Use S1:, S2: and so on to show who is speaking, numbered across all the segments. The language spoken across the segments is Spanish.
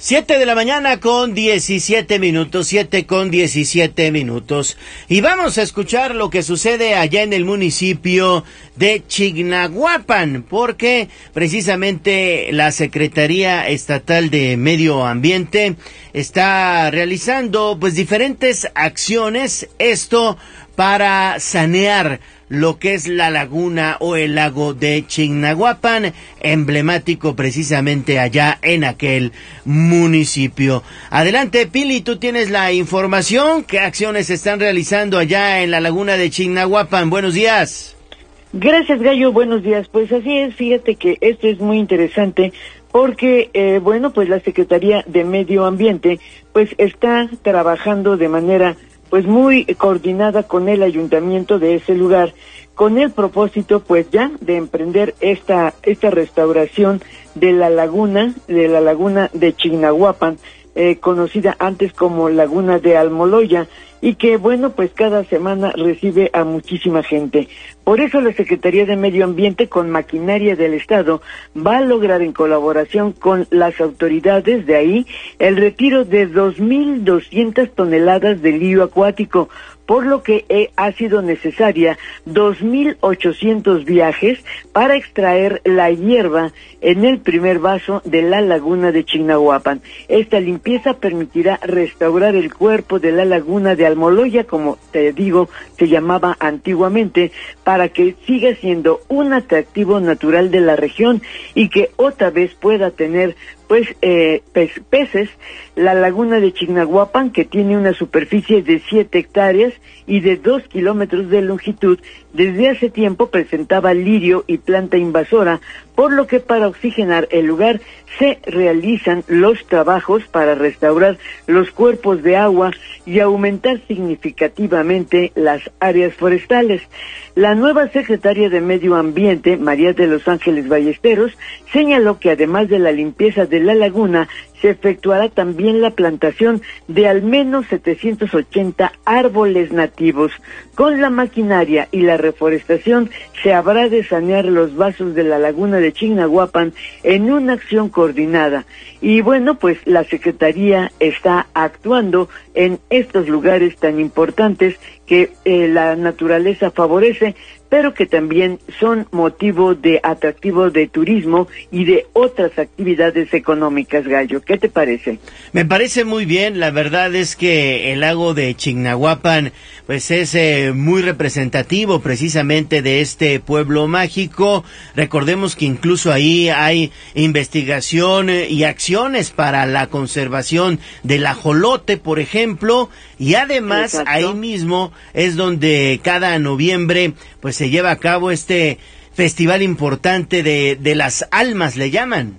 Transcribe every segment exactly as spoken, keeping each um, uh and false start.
S1: Siete de la mañana con diecisiete minutos, siete con diecisiete minutos. Y vamos a escuchar lo que sucede allá en el municipio de Chignahuapan, porque precisamente la Secretaría Estatal de Medio Ambiente está realizando pues diferentes acciones, esto para sanear lo que es la laguna o el lago de Chignahuapan, emblemático precisamente allá en aquel municipio. Adelante, Pili, tú tienes la información. ¿Qué acciones se están realizando allá en la laguna de Chignahuapan? Buenos días.
S2: Gracias, Gallo, buenos días. Pues así es, fíjate que esto es muy interesante porque, eh, bueno, pues la Secretaría de Medio Ambiente pues está trabajando de manera pues muy coordinada con el ayuntamiento de ese lugar, con el propósito pues ya de emprender esta esta restauración de la laguna, de la laguna de Chignahuapan, eh, conocida antes como Laguna de Almoloya, y que bueno, pues cada semana recibe a muchísima gente. Por eso la Secretaría de Medio Ambiente, con maquinaria del Estado, va a lograr en colaboración con las autoridades de ahí el retiro de dos mil doscientas toneladas de lío acuático, por lo que eh, ha sido necesaria dos mil ochocientos viajes para extraer la hierba en el primer vaso de la laguna de Chignahuapan. Esta limpieza permitirá restaurar el cuerpo de la laguna de Almoloya, como te digo, se llamaba antiguamente, para que siga siendo un atractivo natural de la región y que otra vez pueda tener pues eh, pez, peces. La laguna de Chignahuapan, que tiene una superficie de siete hectáreas y de dos kilómetros de longitud, desde hace tiempo presentaba lirio y planta invasora, por lo que para oxigenar el lugar se realizan los trabajos para restaurar los cuerpos de agua y aumentar significativamente las áreas forestales. La nueva secretaria de Medio Ambiente, María de los Ángeles Ballesteros, señaló que además de la limpieza de la laguna, se efectuará también la plantación de al menos setecientos ochenta árboles nativos. Con la maquinaria y la reforestación se habrá de sanear los vasos de la laguna de Chignahuapan en una acción coordinada. Y bueno, pues la Secretaría está actuando en estos lugares tan importantes que eh, la naturaleza favorece, pero que también son motivo de atractivo de turismo y de otras actividades económicas, Gallo. ¿Qué te parece?
S1: Me parece muy bien. La verdad es que el lago de Chignahuapan pues es eh, muy representativo precisamente de este pueblo mágico. Recordemos que incluso ahí hay investigación y acciones para la conservación del ajolote, por ejemplo, y además Exacto. ahí mismo es donde cada noviembre pues se lleva a cabo este festival importante de, de las almas, le llaman.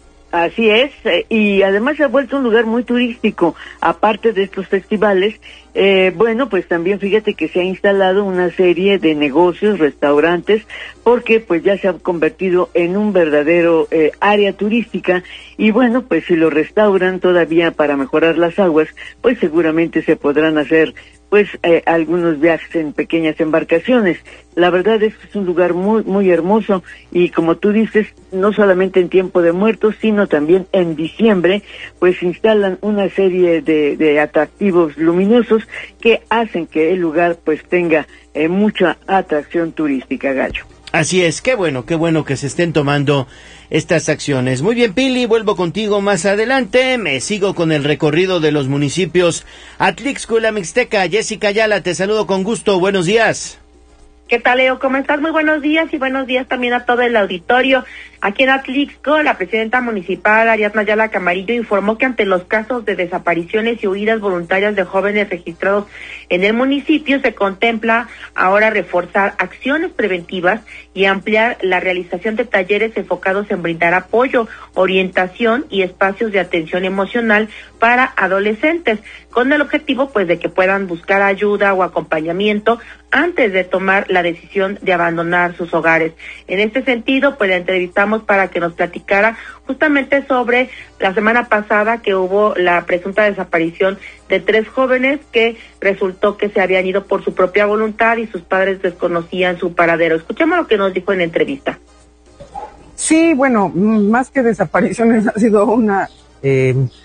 S2: Así es, eh, y además se ha vuelto un lugar muy turístico, aparte de estos festivales. Eh, bueno, pues también fíjate que se ha instalado una serie de negocios, restaurantes, porque pues ya se ha convertido en un verdadero eh, área turística, y bueno, pues si lo restauran todavía para mejorar las aguas, pues seguramente se podrán hacer pues eh, algunos viajes en pequeñas embarcaciones. La verdad es que es un lugar muy muy hermoso, y como tú dices, no solamente en tiempo de muertos, sino también en diciembre, pues instalan una serie de, de atractivos luminosos que hacen que el lugar pues tenga eh, mucha atracción turística, Gallo.
S1: Así es, qué bueno, qué bueno que se estén tomando estas acciones. Muy bien, Pili, vuelvo contigo más adelante. Me sigo con el recorrido de los municipios Atlixco y la Mixteca. Jessica Ayala, te saludo con gusto. Buenos días.
S3: ¿Qué tal, Leo? ¿Cómo estás? Muy buenos días, y buenos días también a todo el auditorio. Aquí en Atlixco, la presidenta municipal, Ariadna Ayala Camarillo, informó que ante los casos de desapariciones y huidas voluntarias de jóvenes registrados en el municipio, se contempla ahora reforzar acciones preventivas y ampliar la realización de talleres enfocados en brindar apoyo, orientación y espacios de atención emocional para adolescentes, con el objetivo pues de que puedan buscar ayuda o acompañamiento antes de tomar la decisión de abandonar sus hogares. En este sentido, pues la entrevistamos para que nos platicara justamente sobre la semana pasada que hubo la presunta desaparición de tres jóvenes que resultó que se habían ido por su propia voluntad y sus padres desconocían su paradero. Escuchemos lo que nos dijo en la entrevista.
S4: Sí, bueno, más que desapariciones ha sido una eh,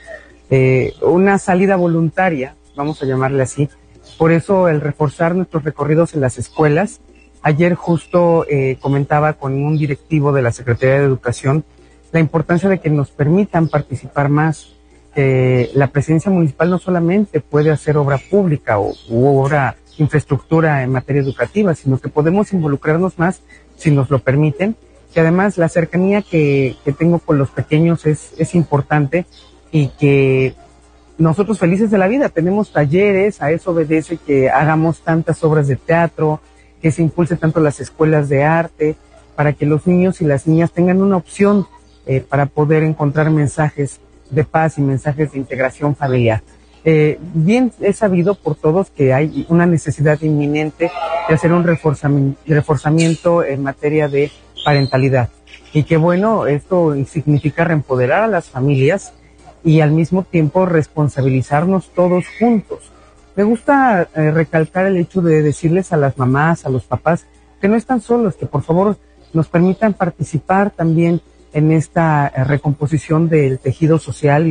S4: eh, una salida voluntaria, vamos a llamarle así. Por eso el reforzar nuestros recorridos en las escuelas. Ayer justo eh, comentaba con un directivo de la Secretaría de Educación la importancia de que nos permitan participar más. Eh, la presidencia municipal no solamente puede hacer obra pública o u obra infraestructura en materia educativa, sino que podemos involucrarnos más si nos lo permiten. Que además la cercanía que, que tengo con los pequeños es, es importante, y que nosotros felices de la vida tenemos talleres, a eso obedece que hagamos tantas obras de teatro, que se impulse tanto las escuelas de arte, para que los niños y las niñas tengan una opción eh, para poder encontrar mensajes de paz y mensajes de integración familiar. Eh, bien es sabido por todos que hay una necesidad inminente de hacer un reforzamiento, reforzamiento en materia de parentalidad, y que bueno, esto significa reempoderar a las familias y al mismo tiempo responsabilizarnos todos juntos. Me gusta eh, recalcar el hecho de decirles a las mamás, a los papás, que no están solos, que por favor nos permitan participar también en esta eh, recomposición del tejido social.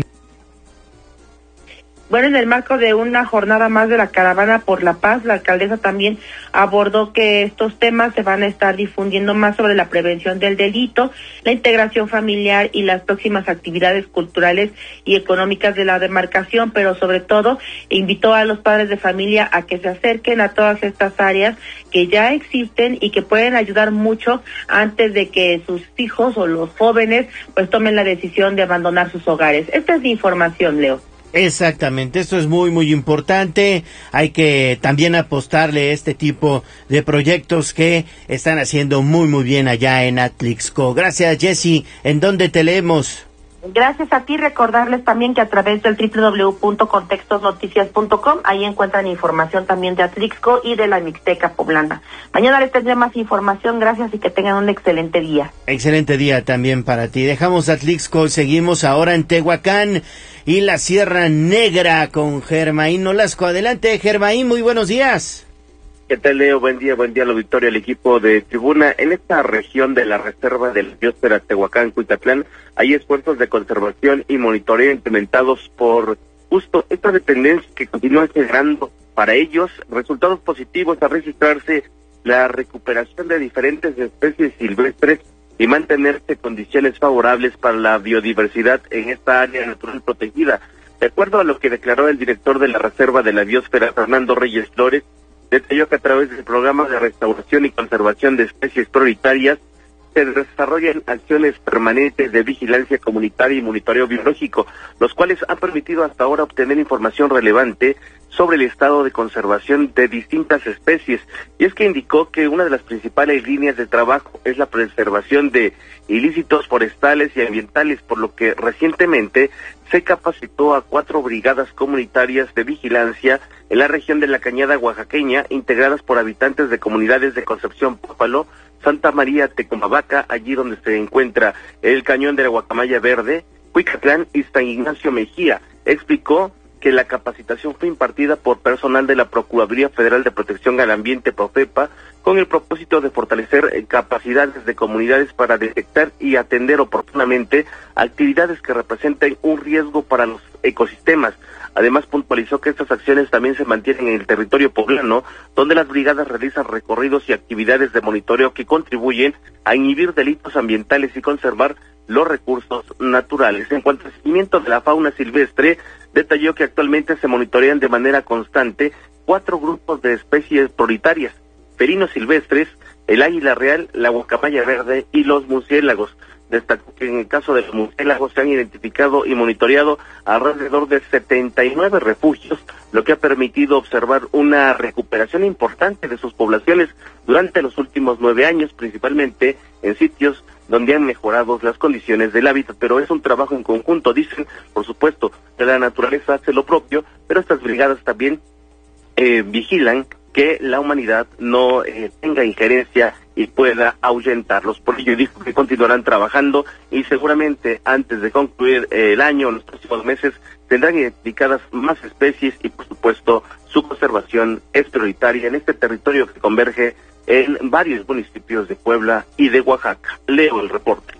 S3: Bueno, en el marco de una jornada más de la Caravana por la Paz, la alcaldesa también abordó que estos temas se van a estar difundiendo más sobre la prevención del delito, la integración familiar y las próximas actividades culturales y económicas de la demarcación, pero sobre todo invitó a los padres de familia a que se acerquen a todas estas áreas que ya existen y que pueden ayudar mucho antes de que sus hijos o los jóvenes pues tomen la decisión de abandonar sus hogares. Esta es mi información, Leo.
S1: Exactamente, esto es muy muy importante. Hay que también apostarle a este tipo de proyectos que están haciendo muy muy bien allá en Atlixco. Gracias, Jessy. ¿En dónde te leemos?
S3: Gracias a ti. Recordarles también que a través del doble u doble u doble u punto contextos noticias punto com ahí encuentran información también de Atlixco y de la Mixteca Poblana. Mañana les tendré más información. Gracias y que tengan un excelente día.
S1: Excelente día también para ti. Dejamos Atlixco, seguimos ahora en Tehuacán y la Sierra Negra con Germaín Nolasco. Adelante, Germaín, muy buenos días.
S5: ¿Qué tal, Leo? Buen día, buen día a la auditorio, al equipo de Tribuna. En esta región de la Reserva de la Biosfera Tehuacán, Cuitatlán, hay esfuerzos de conservación y monitoreo implementados por justo esta dependencia que continúa generando para ellos resultados positivos al registrarse la recuperación de diferentes especies silvestres y mantenerse condiciones favorables para la biodiversidad en esta área natural protegida. De acuerdo a lo que declaró el director de la Reserva de la Biosfera, Fernando Reyes Flores, detalló que a través del programa de restauración y conservación de especies prioritarias se desarrollan acciones permanentes de vigilancia comunitaria y monitoreo biológico, los cuales han permitido hasta ahora obtener información relevante sobre el estado de conservación de distintas especies. Y es que indicó que una de las principales líneas de trabajo es la preservación de ilícitos forestales y ambientales, por lo que recientemente se capacitó a cuatro brigadas comunitarias de vigilancia en la región de la Cañada Oaxaqueña, integradas por habitantes de comunidades de Concepción Pápalo, Santa María Tecomavaca, allí donde se encuentra el Cañón de la Guacamaya Verde, Cuicatlán y San Ignacio Mejía. Explicó que la capacitación fue impartida por personal de la Procuraduría Federal de Protección al Ambiente, Profepa, con el propósito de fortalecer capacidades de comunidades para detectar y atender oportunamente actividades que representen un riesgo para los ecosistemas. Además, puntualizó que estas acciones también se mantienen en el territorio poblano, donde las brigadas realizan recorridos y actividades de monitoreo que contribuyen a inhibir delitos ambientales y conservar los recursos naturales. En cuanto al seguimiento de la fauna silvestre, detalló que actualmente se monitorean de manera constante cuatro grupos de especies prioritarias: felinos silvestres, el águila real, la guacamaya verde y los murciélagos. Destacó que en el caso de los murciélagos se han identificado y monitoreado alrededor de setenta y nueve refugios, lo que ha permitido observar una recuperación importante de sus poblaciones durante los últimos nueve años, principalmente en sitios donde han mejorado las condiciones del hábitat. Pero es un trabajo en conjunto, dicen, por supuesto, que la naturaleza hace lo propio, pero estas brigadas también eh, vigilan que la humanidad no eh, tenga injerencia y pueda ahuyentarlos. Por ello dijo que continuarán trabajando y seguramente antes de concluir eh, el año, en los próximos meses, tendrán identificadas más especies y por supuesto su conservación es prioritaria en este territorio que converge en varios municipios de Puebla y de Oaxaca. Leo el reporte.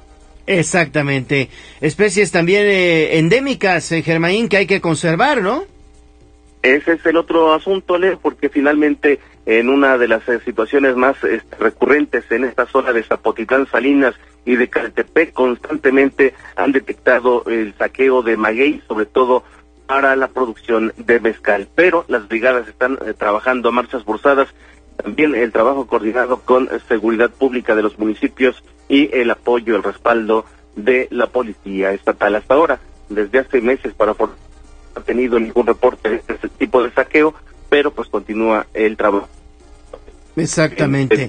S1: Exactamente. Especies también eh, endémicas, eh, Germain, que hay que conservar, ¿no?
S5: Ese es el otro asunto, Leo, porque finalmente en una de las eh, situaciones más eh, recurrentes en esta zona de Zapotitlán, Salinas y de Caltepec, constantemente han detectado el saqueo de maguey, sobre todo para la producción de mezcal. Pero las brigadas están eh, trabajando a marchas forzadas, también el trabajo coordinado con eh, seguridad pública de los municipios y el apoyo, el respaldo de la policía estatal. Hasta ahora, desde hace meses, para por ha tenido ningún reporte de este tipo de saqueo, pero pues continúa el trabajo.
S1: Exactamente.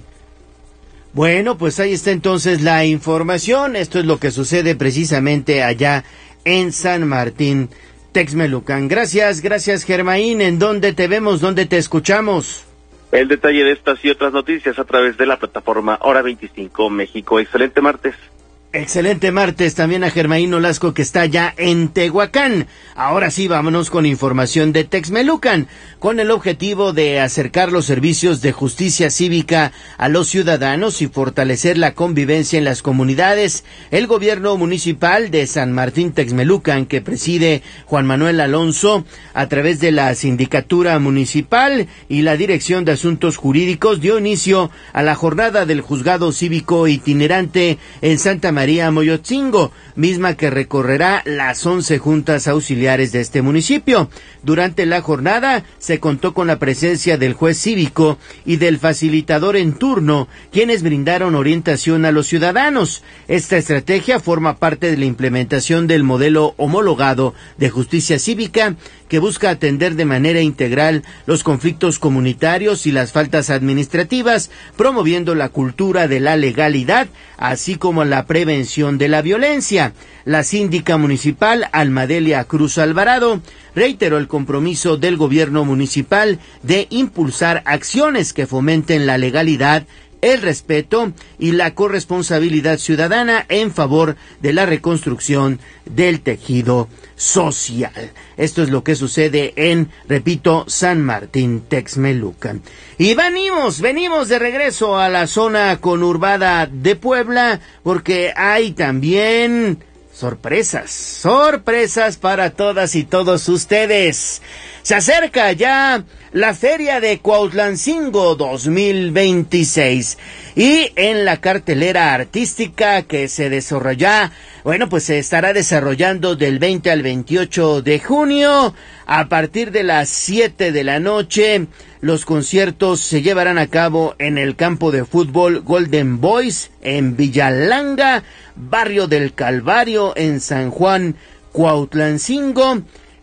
S1: Bueno, pues ahí está entonces la información. Esto es lo que sucede precisamente allá en San Martín Texmelucan. Gracias, gracias Germain. ¿En dónde te vemos, dónde te escuchamos?
S5: El detalle de estas y otras noticias a través de la plataforma Hora veinticinco México. Excelente martes.
S1: Excelente martes también a Germain Olasco, que está ya en Tehuacán. Ahora sí, vámonos con información de Texmelucan, con el objetivo de acercar los servicios de justicia cívica a los ciudadanos y fortalecer la convivencia en las comunidades. El gobierno municipal de San Martín Texmelucan, que preside Juan Manuel Alonso, a través de la sindicatura municipal y la Dirección de Asuntos Jurídicos, dio inicio a la jornada del juzgado cívico itinerante en Santa María Moyotzingo, misma que recorrerá las once juntas auxiliares de este municipio. Durante la jornada se contó con la presencia del juez cívico y del facilitador en turno, quienes brindaron orientación a los ciudadanos. Esta estrategia forma parte de la implementación del modelo homologado de justicia cívica, que busca atender de manera integral los conflictos comunitarios y las faltas administrativas, promoviendo la cultura de la legalidad, así como la prevención de la violencia. La síndica municipal Almadelia Cruz Alvarado reiteró el compromiso del gobierno municipal de impulsar acciones que fomenten la legalidad, el respeto y la corresponsabilidad ciudadana en favor de la reconstrucción del tejido social. Esto es lo que sucede en, repito, San Martín Texmelucan. Y venimos, venimos de regreso a la zona conurbada de Puebla, porque hay también sorpresas, sorpresas para todas y todos ustedes. Se acerca ya la Feria de Cuautlancingo dos mil veintiséis, y en la cartelera artística que se desarrolla, bueno, pues se estará desarrollando del veinte al veintiocho de junio, a partir de las siete de la noche. Los conciertos se llevarán a cabo en el campo de fútbol Golden Boys en Villalanga, barrio del Calvario, en San Juan, Cuautlancingo.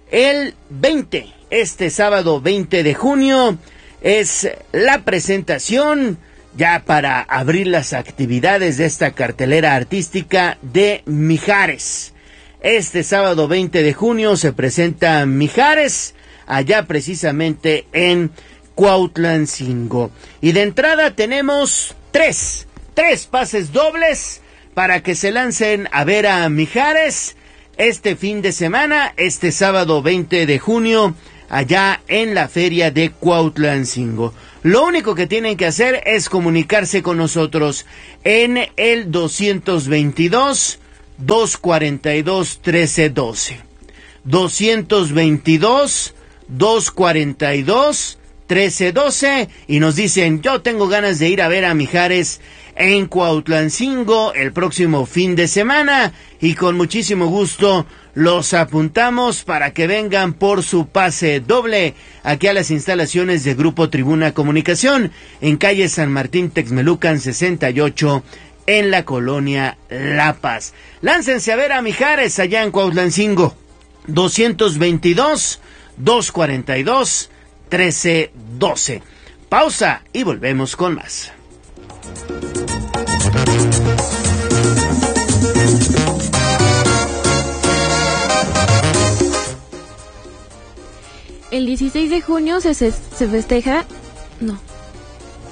S1: El veinte, este sábado veinte de junio, es la presentación ya para abrir las actividades de esta cartelera artística de Mijares. Este sábado veinte de junio se presenta Mijares, allá precisamente en Cuautlancingo. Y de entrada tenemos tres, tres pases dobles para que se lancen a ver a Mijares este fin de semana, este sábado veinte de junio, allá en la feria de Cuautlancingo. Lo único que tienen que hacer es comunicarse con nosotros en el doscientos veintidós, doscientos cuarenta y dos, trece doce. doscientos veintidós, doscientos cuarenta y dos, trece doce, y nos dicen: yo tengo ganas de ir a ver a Mijares en Cuautlancingo el próximo fin de semana, y con muchísimo gusto los apuntamos para que vengan por su pase doble aquí a las instalaciones de Grupo Tribuna Comunicación, en calle San Martín Texmelucan sesenta y ocho, en la colonia La Paz. Láncense a ver a Mijares allá en Cuautlancingo. doscientos veintidós, doscientos cuarenta y dos, trece doce. Pausa y volvemos con más.
S6: El dieciséis de junio se, se, se festeja, no,